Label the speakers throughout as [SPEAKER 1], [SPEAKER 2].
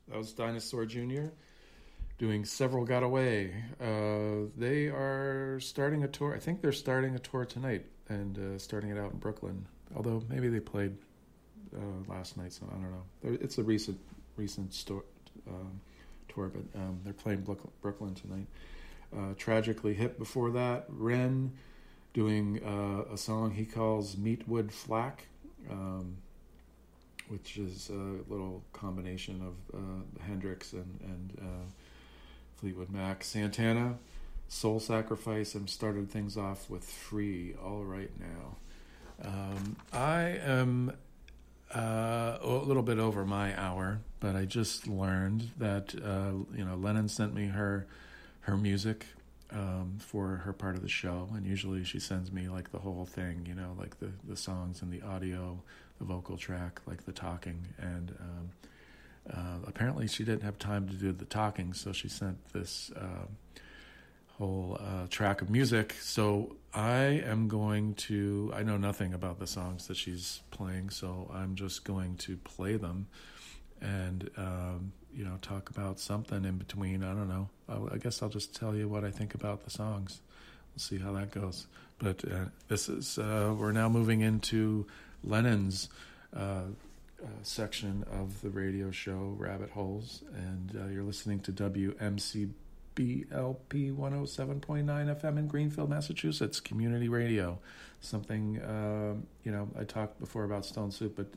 [SPEAKER 1] That was Dinosaur Jr. doing Several Got Away. They are starting a tour. I think they're starting a tour tonight and starting it out in Brooklyn. Although maybe they played last night, so I don't know. It's a recent tour, but they're playing Brooklyn tonight. Tragically Hip before that. Ren doing a song he calls Meatwood Flack, which is a little combination of Hendrix and Fleetwood Mac. Santana, Soul Sacrifice, and started things off with Free, All Right Now. I am a little bit over my hour, but I just learned that Lennon sent me her music for her part of the show, and usually she sends me like the whole thing, like the songs and the audio, the vocal track, like the talking, and apparently she didn't have time to do the talking, so she sent this whole track of music. So I know nothing about the songs that she's playing, so I'm just going to play them and talk about something in between. I don't know. I guess I'll just tell you what I think about the songs. We'll see how that goes. But this is we're now moving into Lennon's section of the radio show, Rabbit Holes, and you're listening to WMCBLP 107.9 FM in Greenfield, Massachusetts, community radio. Something I talked before about Stone Soup, but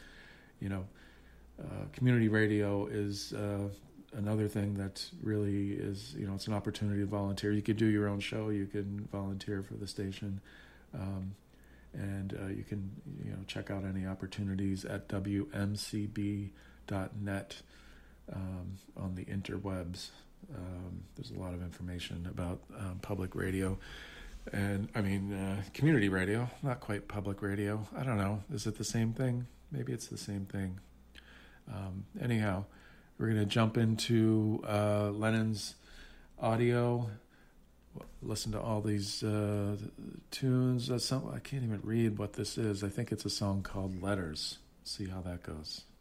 [SPEAKER 1] community radio is another thing that really is, it's an opportunity to volunteer. You could do your own show, you can volunteer for the station, and you can check out any opportunities at wmcb.net on the interwebs. There's a lot of information about public radio. And community radio, not quite public radio. I don't know. Is it the same thing? Maybe it's the same thing. Anyhow, we're going to jump into Lennon's audio. Listen to all these tunes. I can't even read what this is. I think it's a song called Letters. See how that goes.